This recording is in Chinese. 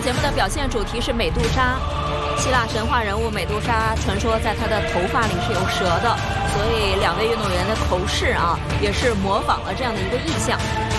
节目的表现主题是美杜莎。希腊神话人物美杜莎，传说在她的头发里是有蛇的，所以2位运动员的头饰啊，也是模仿了这样的一个意象。